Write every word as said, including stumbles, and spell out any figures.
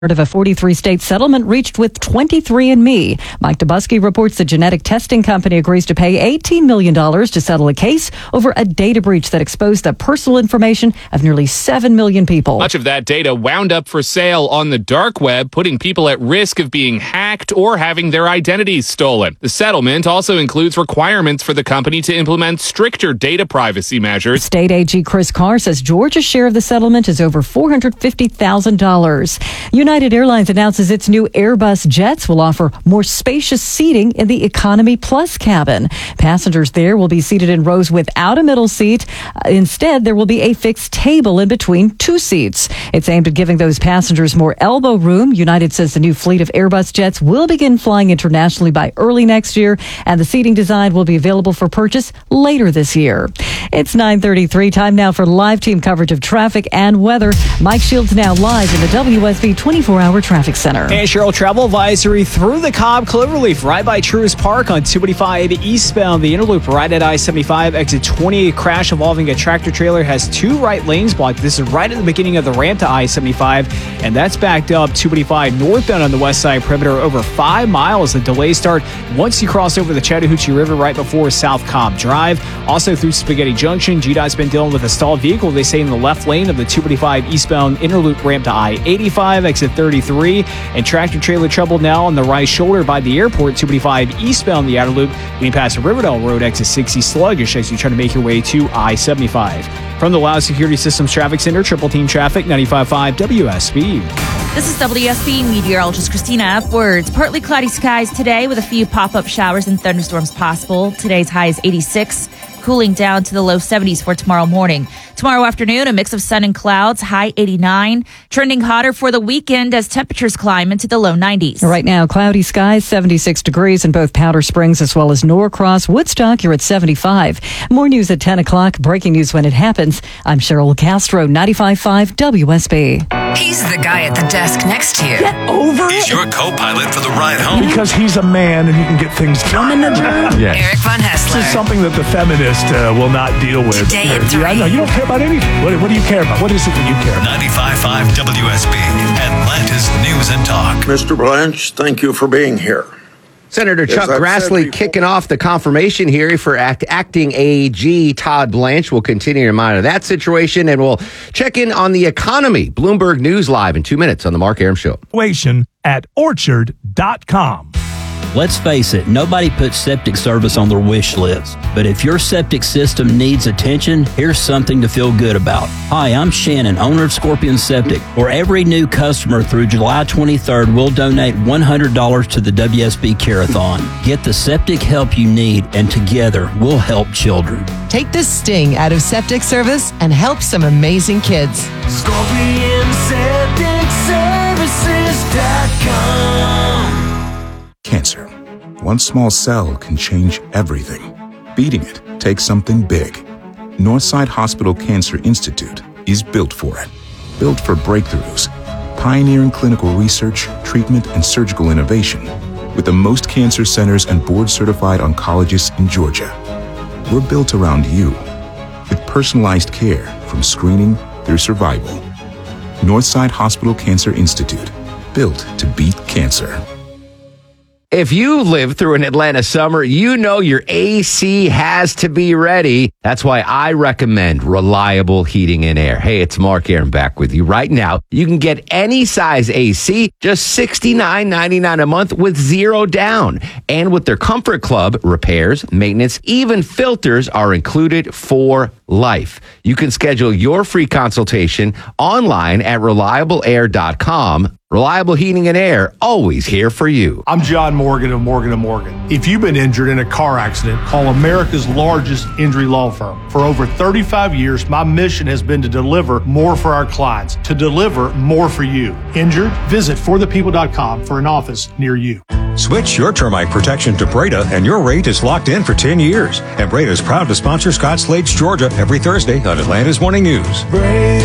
Of a forty-three state settlement reached with twenty-three and me. Mike Dubusky reports the genetic testing company agrees to pay eighteen million dollars to settle a case over a data breach that exposed the personal information of nearly seven million people. Much of that data wound up for sale on the dark web, putting people at risk of being hacked or having their identities stolen. The settlement also includes requirements for the company to implement stricter data privacy measures. State A G Chris Carr says Georgia's share of the settlement is over four hundred fifty thousand dollars. United Airlines announces its new Airbus jets will offer more spacious seating in the Economy Plus cabin. Passengers there will be seated in rows without a middle seat. Uh, instead, there will be a fixed table in between two seats. It's aimed at giving those passengers more elbow room. United says the new fleet of Airbus jets will begin flying internationally by early next year, and the seating design will be available for purchase later this year. It's nine thirty-three. Time now for live team coverage of traffic and weather. Mike Shields now live in the W S B twenty-four hour Traffic Center. And Cheryl, travel advisory through the Cobb Cloverleaf right by Truist Park on two eighty-five eastbound. The Interloop right at I seventy-five, exit twenty-eight. Crash involving a tractor trailer has two right lanes blocked. This is right at the beginning of the ramp to I seventy-five, and that's backed up two eighty-five northbound on the west side perimeter over five miles. The delays start once you cross over the Chattahoochee River right before South Cobb Drive. Also through Spaghetti Junction, G DOT's been dealing with a stalled vehicle, they say, in the left lane of the two eighty-five eastbound Interloop ramp to I eighty-five, exit thirty-three, and tractor trailer trouble now on the right shoulder by the airport, two eighty-five eastbound the outer loop, getting past Riverdale Road, exit sixty sluggish as you try to make your way to I seventy-five. From the Loud Security Systems Traffic Center, Triple Team Traffic, ninety-five point five W S B. This is W S B meteorologist Christina Upwards. Partly cloudy skies today with a few pop-up showers and thunderstorms possible. Today's high is eighty-six, cooling down to the low seventies for tomorrow morning. Tomorrow afternoon, a mix of sun and clouds, high eighty-nine, trending hotter for the weekend as temperatures climb into the low nineties. Right now, cloudy skies, seventy-six degrees in both Powder Springs as well as Norcross. Woodstock, you're at seventy-five. More news at ten o'clock. Breaking news when it happens. I'm Cheryl Castro, ninety-five point five W S B. He's the guy at the desk next to you. Get over He's it. your co-pilot for the ride home. Because he's a man and he can get things done. Yes. Eric Von Hessler. This is something that the feminist uh, will not deal with. Today at Yeah, three. I know. You don't care about anything. What, what do you care about? What is it that you care about? ninety-five point five W S B, Atlanta's News and Talk. Mister Blanche, thank you for being here. Senator Yes, Chuck I've said Grassley before- kicking off the confirmation hearing for act, acting A G Todd Blanche. We'll continue to monitor that situation, and we'll check in on the economy. Bloomberg News Live in two minutes on the Mark Arum Show. At orchard dot com. Let's face it, nobody puts septic service on their wish list. But if your septic system needs attention, here's something to feel good about. Hi, I'm Shannon, owner of Scorpion Septic. For every new customer through July twenty-third, we'll donate one hundred dollars to the W S B Care-a-thon. Get the septic help you need, and together, we'll help children. Take the sting out of septic service and help some amazing kids. Scorpion Septic Services dot com. Cancer. One small cell can change everything. Beating it takes something big. Northside Hospital Cancer Institute is built for it. Built for breakthroughs, pioneering clinical research, treatment, and surgical innovation, with the most cancer centers and board-certified oncologists in Georgia. We're built around you, with personalized care from screening through survival. Northside Hospital Cancer Institute, built to beat cancer. If you live through an Atlanta summer, you know your A C has to be ready. That's why I recommend Reliable Heating and Air. Hey, it's Mark Arum back with you right now. You can get any size A C, just sixty-nine ninety-nine a month with zero down. And with their Comfort Club, repairs, maintenance, even filters are included for life. You can schedule your free consultation online at reliable air dot com. Reliable Heating and Air, always here for you. I'm John Morgan of Morgan and Morgan. If you've been injured in a car accident, call America's largest injury law firm. For over thirty-five years, my mission has been to deliver more for our clients, to deliver more for you. Injured? Visit for the people dot com for an office near you. Switch your termite protection to Breda, and your rate is locked in for ten years. And Breda is proud to sponsor Scott Slade's Georgia every Thursday on Atlanta's Morning News.